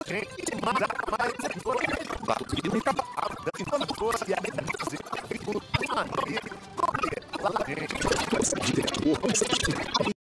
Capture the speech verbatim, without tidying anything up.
gente, mas jamais foi levado que me acabava da semana toda e a minha música foi tudo de maneira. Olha, lá, gente.